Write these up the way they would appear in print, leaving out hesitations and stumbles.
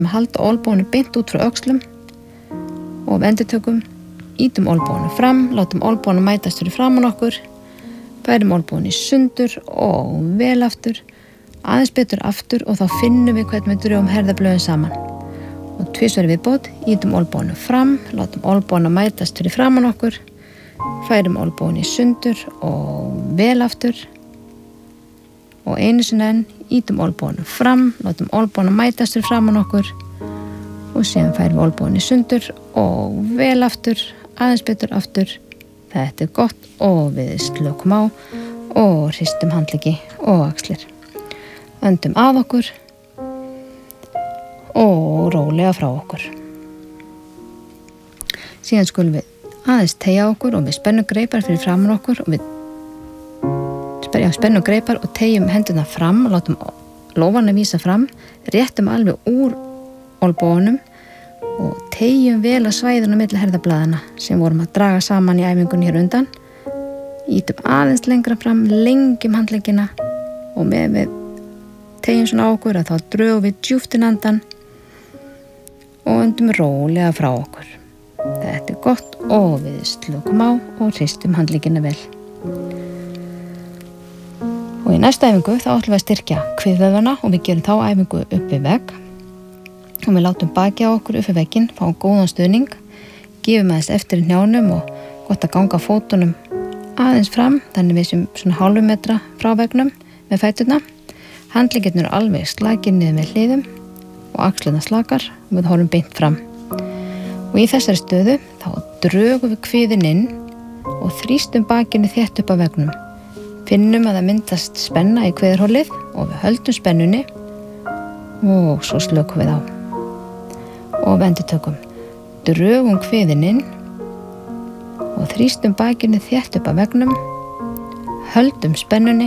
Við halda olnboganu beint út frá öxlum og við endurtökum, ítum olnboganu fram, látum olnboganu mætast fyrir framan okkur, færum olnboganu í sundur og vel aftur, aðeins betur aftur og þá finnum við hvernig við drögum herðablöðin saman. Og tvisvar í viðbót, ítum olnboganu fram, látum olnboganu mætast fyrir framan okkur, færum olnboganu í sundur og vel aftur og einu sinni enn, ítum olnboganu fram, látum olnboganu mætast fyrir framan okkur og síðan færum við olnboganu í sundur og vel aftur, aðeins betur aftur. Þetta gott og við slökum á og hristum handleggi og axlir. Öndum að okkur og rólega frá okkur. Síðan skulum við aðeins teygja okkur og við spennum greipar fyrir framan okkur og við spennum greipar og teygjum hendurna fram og látum lófana vísa fram, réttum alveg úr olnbogunum og teygjum vel að svæðinu milli herðablaðana sem vorum að draga saman í æfingunni hér undan. Ítum aðeins lengra fram, lengjum handleggina og með við teygjum svona á okkur að þá drögum við djúpt inn andann og öndum rólega frá okkur. Þetta gott og við slökum á og hristum handleggina vel. Og í næstu æfingu þá ætlum við að styrkja kviðvöðvana og við gerum þá æfingu upp við vegg og við látum bakið á okkur upp við vegginn, fáum góðan stuðning, gefum aðeins eftir í hnjánum og gott að ganga fótunum aðeins fram, þannig við sem svona hálfu metra frá veggnum með fæturna. Handleggirnir eru alveg slakir niður með hliðum og axlirnar slakar og við horfum beint fram. Og í þessari stöðu þá drögum við kviðinn inn og þrýstum bakinu þétt upp að veggnum. Finnum að það myndast spenna í kviðarholið og við höldum spennunni og svo slökum við á. Og við endurtökum. Drögum kviðinn inn og þrýstum bakinu þétt upp að veggnum, höldum spennunni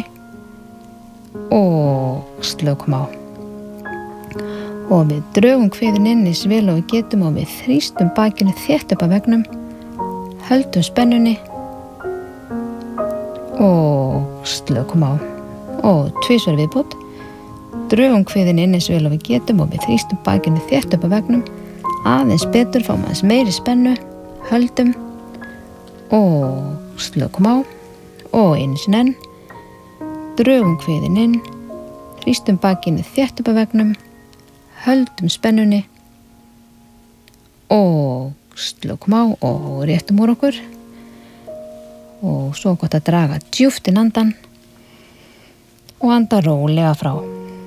og slökum á. Og við drögum kviðinn inn eins vel og við getum og við þrýstum bakinu þétt upp að veggnum, höldum spennunni og slökum á. Og tvisvar viðbót. Drögum kviðinn inn eins vel og við getum og við þrýstum bakinu þétt upp að veggnum, aðeins betur, fáum aðeins meiri spennu, höldum og slökum á og einu sinni enn. Drögum kviðinn inn, þrýstum bakinu þétt upp að veggnum, höldum spennunni og slökum á og réttum úr okkur. Og svo gott að draga djúpt inn andann og anda rólega frá.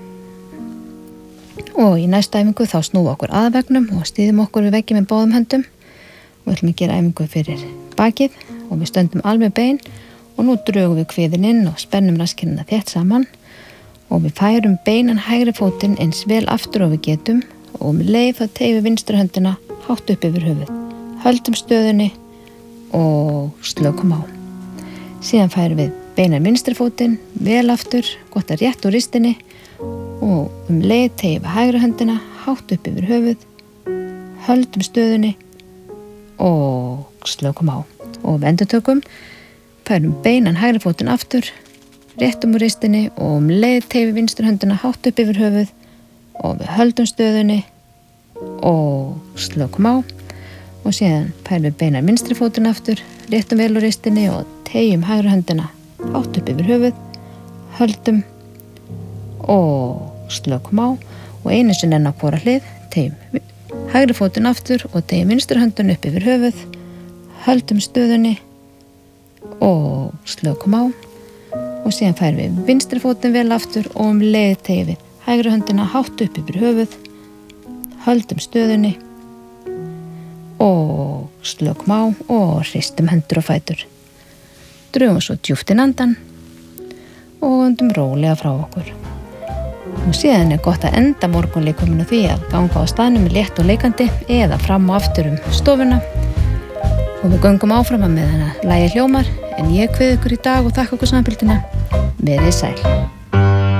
Og í næstu æfingu þá snúum okkur að veggnum og styðjum okkur við vegginn með báðum höndum og ætlum að gera æfingu fyrir bakið og við stöndum alveg bein og nú drögum við kviðinn inn og spennum raskinnina þétt saman og við færum beinan hægri fótinn eins vel aftur og við getum og um leið þá teygjum við vinstri höndina hátt upp yfir höfuð. Höldum stöðunni og slökum á. Síðan færum við beinan vinstri fótinn vel aftur, gott að rétt úr ristinni og um leið teygjum við hægri höndina hátt upp yfir höfuð, höldum stöðunni og slökum á. Og við endurtökum, færum beinan hægri fótinn aftur, réttum úr ristinni og um leið teygjum við vinstri höndina hátt upp yfir höfuð og við höldum stöðunni og slökum á. Og síðan færum við beinan vinstri fótinn aftur, réttum vel úr ristinni og teygjum hægri höndina hátt upp yfir höfuð, höldum og slökum á og einu sinni enn á hvora hlið, teygjum hægri fótinn aftur og teygjum vinstri höndina upp yfir höfuð, höldum stöðunni og slökum á og síðan færum við vinstri fótinn vel aftur og um leið teygjum við hægri höndina hátt upp yfir höfuð, höldum stöðunni og slökum á og hristum hendur og fætur. Drögum svo djúpt inn andann og öndum rólega frá okkur. Og síðan gott að enda morgunleikuminn á því að ganga á staðnum með létt og leikandi eða fram og aftur um stofuna og við göngum áfram með hana lagið hljómar en ég kveð ykkur í dag og þakka okkur samfylgdina. Verið sæl.